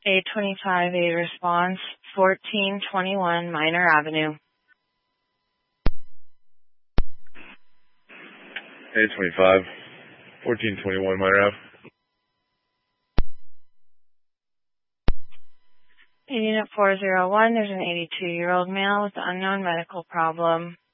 A25, a response, 1421 Minor Avenue. A25, 1421 Minor Ave. In Unit 401, there's an 82-year-old male with unknown medical problem.